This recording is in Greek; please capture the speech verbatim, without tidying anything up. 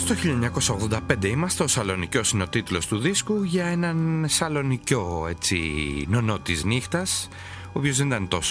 Στο χίλια εννιακόσια ογδόντα πέντε είμαστε, ο Σαλονικιός είναι ο τίτλος του δίσκου, για έναν Σαλονικιό έτσι νονό της νύχτας, ο οποίος δεν ήταν τόσο